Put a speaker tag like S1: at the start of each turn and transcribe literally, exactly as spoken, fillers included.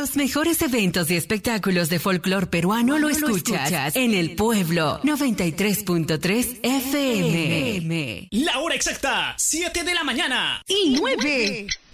S1: Los mejores eventos y espectáculos de folclor peruano lo escuchas en El Pueblo noventa y tres punto tres F M.
S2: La hora exacta, siete de la mañana
S3: y nueve.